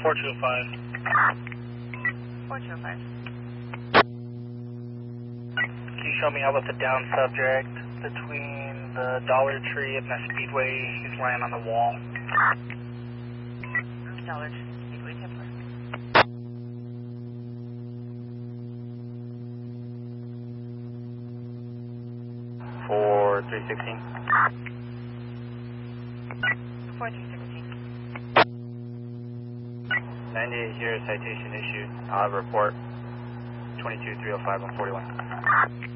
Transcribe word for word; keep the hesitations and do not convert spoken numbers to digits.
four two five. four two five. Can you show me how about the down subject between the Dollar Tree and the Speedway? He's laying on the wall. Dollar Tree Speedway, Templar. four three sixteen. four three sixteen. ninety-eight here, citation issued. I'll have a report. twenty-two three oh five on forty-one.